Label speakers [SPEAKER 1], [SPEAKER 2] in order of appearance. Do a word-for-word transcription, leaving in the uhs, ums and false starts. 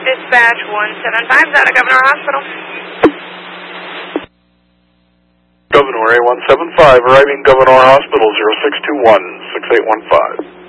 [SPEAKER 1] Dispatch one seven five, is out of Governor Hospital.
[SPEAKER 2] Governor A one seven five, arriving Governor Hospital, zero six two one, six eight one five.